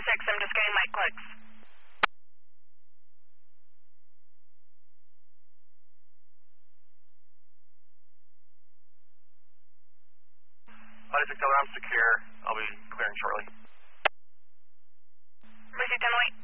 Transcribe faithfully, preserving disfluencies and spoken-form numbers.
six, I'm just getting my clicks. Flight six, I'm secure. I'll be clearing shortly. Mercy ten oh eight.